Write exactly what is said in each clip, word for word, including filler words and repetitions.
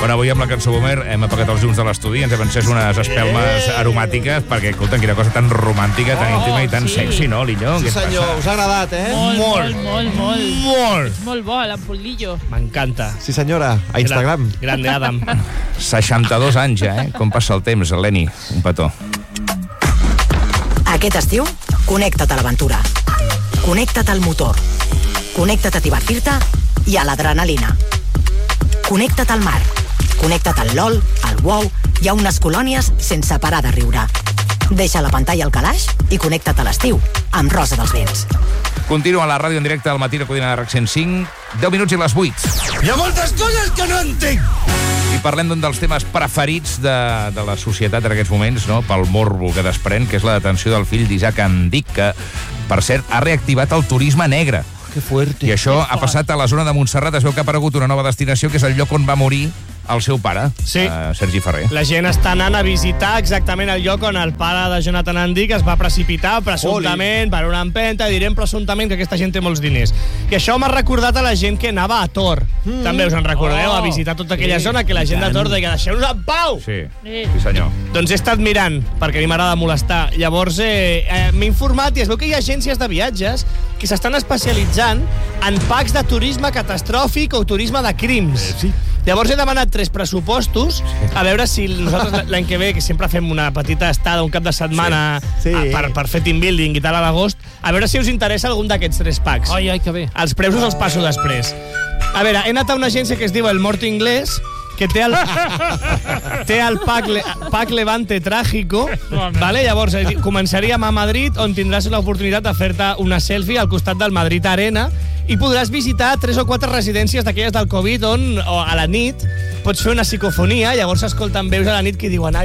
Bueno, avui amb la cançó Boomer hem apagat els llums de l'estudi, ens hem encès unes espelmes aromàtiques, perquè, escolta, quina cosa tan romàntica, tan íntima i tan sexy, no, Lillo? Sí, senyor, us ha agradat, eh? Molt, molt, molt, molt. Molt. És molt bo, l'ampollillo. M'encanta. Sí, senyora, a Instagram. Grande, Adam. seixanta-dos anys ja, eh? Com passa el temps, Leni? Un petó. Aquest estiu, connecta't a l'aventura. Connecta't al motor. Connecta't a divertir-te i a l'adrenalina. Connecta't al mar. Connecta't al LOL, al WoW i a unes colònies sense parar de riure. Deixa la pantalla al calaix i connecta't a l'estiu amb Rosa dels Vents. Continua la ràdio en directe al matí de Codina de RAC cent cinc, deu minuts i les vuit. Hi ha moltes coses que no entenc. I parlem d'un dels temes preferits de, de la societat en aquests moments, no? Pel morbo que desprèn, que és la detenció del fill d'Isaac Andic, que, per cert, ha reactivat el turisme negre. Que fuerte. I això ha passat a la zona de Montserrat. Es veu que ha aparegut una nova destinació, que és el lloc on va morir el seu pare, Sí. uh, Sergi Ferrer. La gent està anant a visitar exactament el lloc on el pare de Jonathan Andic es va precipitar, presumptament, per una empenta, i direm presumptament que aquesta gent té molts diners. I això m'ha recordat a la gent que anava a Tor. Mm. També us en recordeu, Oh. a visitar tota aquella Sí, zona, que la gent de Tor deia, deixeu-nos en pau! Sí, Sí. sí senyor. Doncs he estat mirant, perquè a mi m'agrada molestar. Llavors eh, eh, m'he informat i es veu que hi ha agències de viatges que s'estan especialitzant en packs de turisme catastròfic o turisme de crims. Sí. Llavors he demanat tres pressupostos a veure si nosaltres l'any que ve, que sempre fem una petita estada, un cap de setmana Sí. Sí. a- per, per fer team building i tal a l'agost, a veure si us interessa algun d'aquests tres packs. Ai, ai, que bé. Els preus us els passo després. A veure, he anat a una agència que es diu El Morto Inglés, que té el, té el pack, le, pack Levante Trágico, vale? Llavors eh, començaríem a Madrid, on tindràs l'oportunitat de fer-te una selfie al costat del Madrid Arena i podràs visitar tres o quatre residències d'aquelles del Covid on o a la nit pots fer una psicofonia, llavors s'escolten veus a la nit que diuen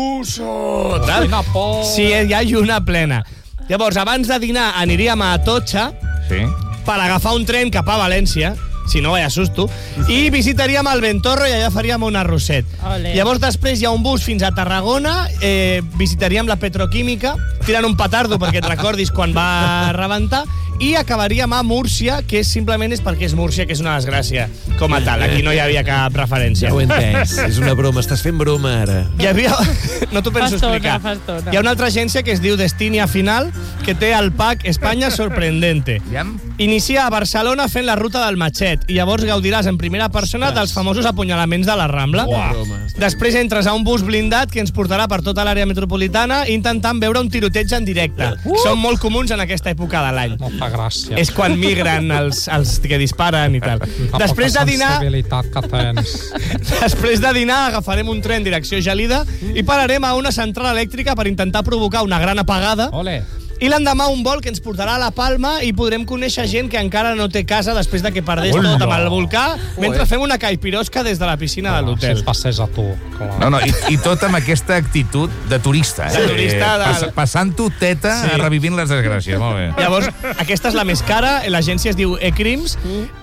Ayuso, tal. Quina por. Sí, hi ha lluna plena. Llavors, abans de dinar aniríem a Atocha Sí. per agafar un tren cap a València, si no, vaya susto, i visitaríem el Ventorro i allà faríem un arrosset. Ole. Llavors després hi ha un bus fins a Tarragona, eh, visitaríem la petroquímica, tirant un petardo perquè et recordis quan va rebentar, i acabaríem a Múrcia, que simplement és perquè és Múrcia, que és una desgràcia com a tal. Aquí no hi havia cap referència. Ja ho he entès. És una broma, estàs fent broma ara. Hi havia... No t'ho penso Fa estona, explicar. fa estona. Hi ha una altra agència que es diu Destinia Final, que té el pack Espanya Sorprendente. Aviam. Inicia a Barcelona fent la ruta del Matxet i llavors gaudiràs en primera persona dels famosos apunyalaments de la Rambla. Uau. Després entres a un bus blindat que ens portarà per tota l'àrea metropolitana intentant veure un tiroteig en directe. Uh! Són molt comuns en aquesta època de l'any. No fa gràcia. És quan migren els, els que disparen i tal. La Després de poca dinar... sensibilitat que tens. Després de dinar agafarem un tren direcció Gelida i pararem a una central elèctrica per intentar provocar una gran apagada. Ole. I l'endemà un vol que ens portarà a la Palma i podrem conèixer gent que encara no té casa després de que perdés Hola. tot amb el volcà mentre fem una caipirosca des de la piscina de Si l'hotel. es passés a tu. Clar. No, no, i, i tot amb aquesta actitud de turista, eh? De turista, de- Pas, passant-ho teta, Sí. sí. revivint les desgràcies. Molt bé. Llavors, aquesta és la més cara, l'agència es diu E-Crims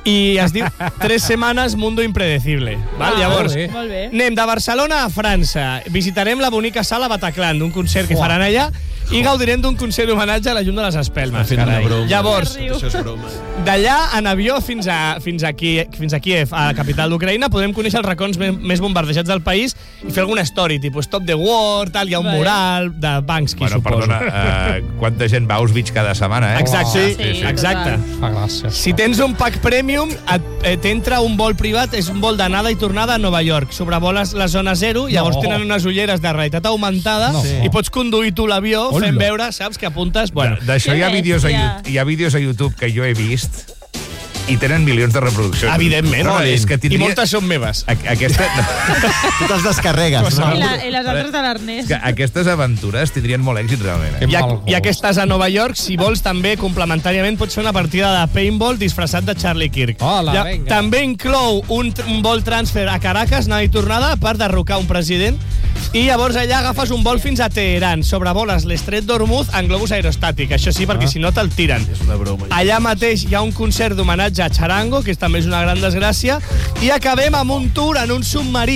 i es diu Tres setmanes Mundo Impredecible. Val? Ah, Llavors, molt bé. Molt bé. anem de Barcelona a França, visitarem la bonica sala Bataclan d'un concert que faran allà i gaudirem d'un concert homenatge a la Llum de les Espelmes. Fent una carai. broma. Llavors, Això és broma. d'allà en avió fins a, fins, a Kiev, fins a Kiev, a la capital d'Ucraïna, podrem conèixer els racons me- més bombardejats del país i fer alguna story, tipus Stop the War, tal, hi ha un Vale. mural de Banksy, Bueno, suposo. perdona, uh, quanta gent va a Auschwitz cada setmana, eh? Exacte, Sí, sí, exacte. Fa gràcia. Si tens un pack premium, et, eh, t'entra un vol privat, és un vol d'anada i tornada a Nova York. Sobrevoles la zona zero, llavors No. tenen unes ulleres de realitat augmentada No. i pots conduir tu l'avió Hola. fent veure, saps, que apuntes... Bueno, D'això hi ha, Que vídeos a, bèstia. Yu- hi ha vídeos a YouTube que jo he vist i tenen milions de reproduccions. evidentment, no, no, és que i tindria... moltes són meves. A, aquesta, no, Tu te'ls descarregues, no? I, la, I les altres de l'Ernest. que aquestes aventures tindrien molt èxit, realment. Eh? Ja, mal ja que gust. estàs a Nova York, si vols també, complementàriament, pots fer una partida de paintball disfressat de Charlie Kirk. Hola, vinga. També inclou un, tr- un vol transfer a Caracas, anada i tornada, per derrocar un president, i llavors allà agafes un vol fins a Teheran, sobrevoles l'estret d'Hormuz en globus aerostàtic, això sí, perquè si no te'l tiren. És una broma. Allà mateix hi ha un concert d'homenatge a Charango, que també és una gran desgràcia, i acabem amb un tour en un submarí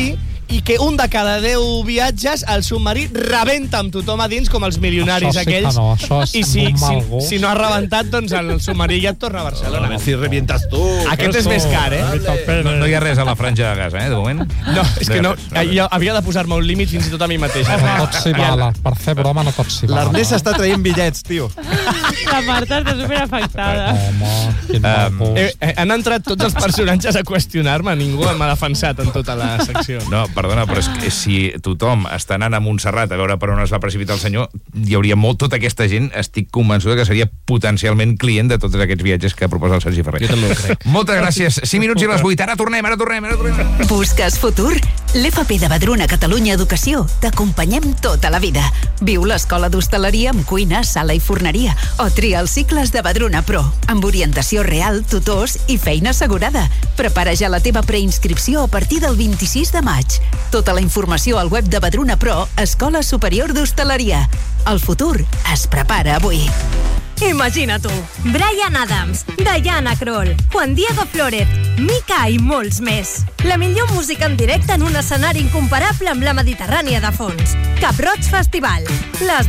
i que un de cada deu viatges el submarí rebenta amb tothom a dins com els milionaris Això sí que aquells. no, això és I si, un mal si, gust. si no ha rebentat, doncs el submarí ja et torna a Barcelona. A ver si revientas tú. Aquest és més car, eh? No, no hi ha res a la franja de Gaza, eh, de moment. No, és que no, jo havia de posar-me un límit fins i tot a mi mateix. No tot s'hi vala. Per fer broma no tot s'hi vala. L'Ernest està traient bitllets, tio. La Marta està superafectada. Home, quin mal gust. Eh, eh, han entrat tots els personatges a qüestionar-me, ningú m'ha defensat en tota la secció. No, perdona, però és que si tothom està anant a Montserrat a veure per on es va precipitar el senyor, hi hauria molt, tota aquesta gent, estic convençuda que seria potencialment client de tots aquests viatges que proposa el Sergi Ferrer. Jo també ho crec. Moltes gràcies. cinc minuts i les vuit. Ara tornem, ara tornem, ara tornem. Busques futur? L'F P de Badruna Catalunya Educació t'acompanyem tota la vida. Viu l'escola d'hostaleria amb cuina, sala i forneria o tria els cicles de Badruna Pro amb orientació real, tutors i feina assegurada. Prepara ja la teva preinscripció a partir del vint-i-sis de maig. Tota la informació al web de Badruna Pro, Escola Superior d'Hostaleria. El futur es prepara avui. Imagina tu, Bryan Adams, Diana Kroll, Juan Diego Flórez, Mika i molts més. La millor música en directe en un escenari incomparable amb la Mediterrània de fons. Cap Roig Festival. Les